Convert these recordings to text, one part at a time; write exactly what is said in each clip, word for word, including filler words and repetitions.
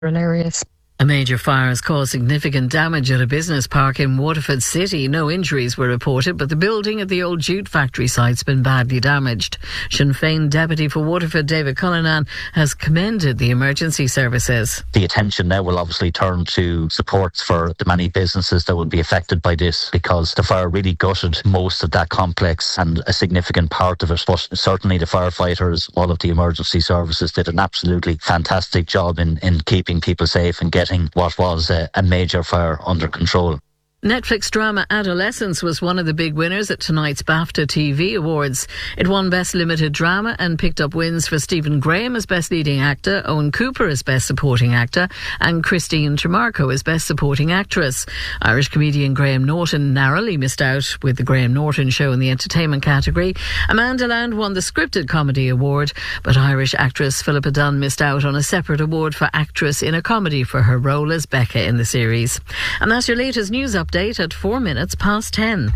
hilarious. A major fire has caused significant damage at a business park in Waterford City. No injuries were reported, but the building at the old jute factory site's been badly damaged. Sinn Féin Deputy for Waterford, David Cullinan, has commended the emergency services. The attention now will obviously turn to supports for the many businesses that will be affected by this, because the fire really gutted most of that complex and a significant part of it. But certainly the firefighters, all of the emergency services did an absolutely fantastic job in, in keeping people safe and getting what was a, a major fire under control. Netflix drama Adolescence was one of the big winners at tonight's BAFTA T V Awards. It won Best Limited Drama and picked up wins for Stephen Graham as Best Leading Actor, Owen Cooper as Best Supporting Actor, and Christine Tremarco as Best Supporting Actress. Irish comedian Graham Norton narrowly missed out with The Graham Norton Show in the entertainment category. Amanda Land won the Scripted Comedy Award, but Irish actress Philippa Dunn missed out on a separate award for Actress in a Comedy for her role as Becca in the series. And that's your latest news update. Date at four minutes past ten.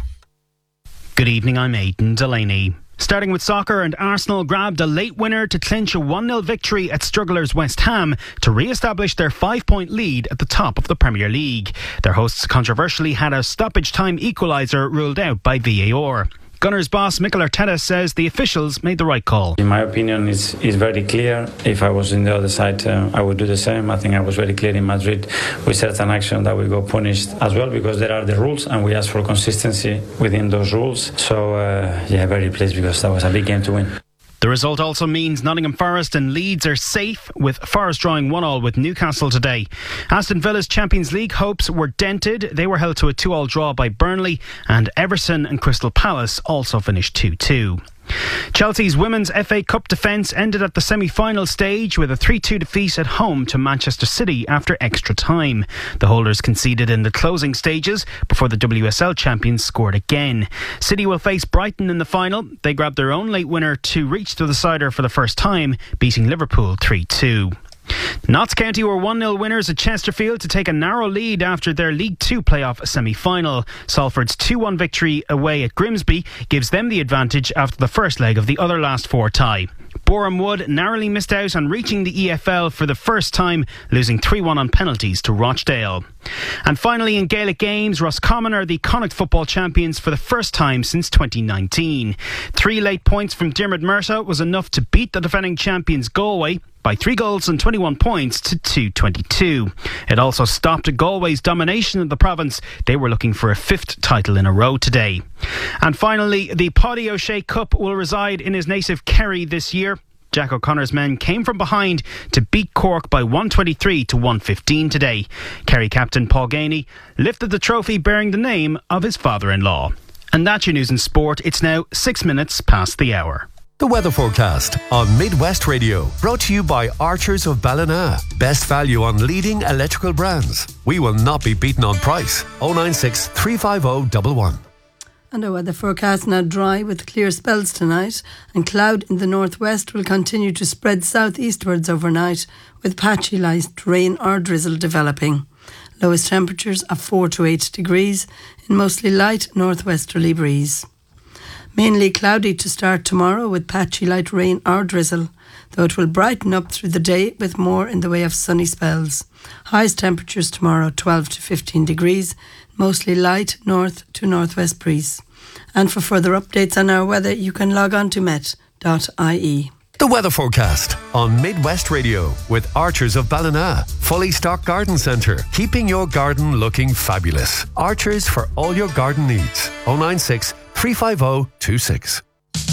Good evening, I'm Aidan Delaney. Starting with soccer, and Arsenal grabbed a late winner to clinch a one nil victory at strugglers West Ham to re-establish their five-point lead at the top of the Premier League. Their hosts controversially had a stoppage-time equaliser ruled out by V A R. Gunners boss Mikel Arteta says the officials made the right call. In my opinion, it's, it's very clear. If I was in the other side, uh, I would do the same. I think I was very clear in Madrid with certain action that we go punished as well, because there are the rules and we ask for consistency within those rules. So, uh, yeah, very pleased, because that was a big game to win. The result also means Nottingham Forest and Leeds are safe, with Forest drawing one all with Newcastle today. Aston Villa's Champions League hopes were dented. They were held to a two all draw by Burnley, and Everton and Crystal Palace also finished two two. Chelsea's Women's F A Cup defence ended at the semi-final stage with a three two defeat at home to Manchester City after extra time. The holders conceded in the closing stages before the W S L champions scored again. City will face Brighton in the final. They grabbed their own late winner to reach the decider for the first time, beating Liverpool three two. Notts County were one nil winners at Chesterfield to take a narrow lead after their League Two playoff semi-final. Salford's two one victory away at Grimsby gives them the advantage after the first leg of the other last four tie. Boreham Wood narrowly missed out on reaching the E F L for the first time, losing three one on penalties to Rochdale. And finally, in Gaelic games, Roscommon are the Connacht football champions for the first time since twenty nineteen. Three late points from Diarmuid Murtagh was enough to beat the defending champions Galway by three goals and twenty-one points to two twenty-two. It also stopped Galway's domination of the province. They were looking for a fifth title in a row today. And finally, the Paddy O'Shea Cup will reside in his native Kerry this year. Jack O'Connor's men came from behind to beat Cork by one twenty-three to one fifteen today. Kerry captain Paul Ganey lifted the trophy bearing the name of his father-in-law. And that's your news and sport. It's now six minutes past the hour. The weather forecast on Midwest Radio, brought to you by Archers of Ballina. Best value on leading electrical brands. We will not be beaten on price. oh nine six, three five oh, one one. And our weather forecast now dry with clear spells tonight, and cloud in the northwest will continue to spread southeastwards overnight, with patchy light rain or drizzle developing. Lowest temperatures of four to eight degrees in mostly light northwesterly breeze. Mainly cloudy to start tomorrow with patchy light rain or drizzle, though it will brighten up through the day with more in the way of sunny spells. Highest temperatures tomorrow twelve to fifteen degrees, mostly light north to northwest breeze. And for further updates on our weather, you can log on to met dot I E. The weather forecast on Midwest Radio with Archers of Ballina. Fully stocked garden centre, keeping your garden looking fabulous. Archers for all your garden needs. oh nine six, three five oh, two six.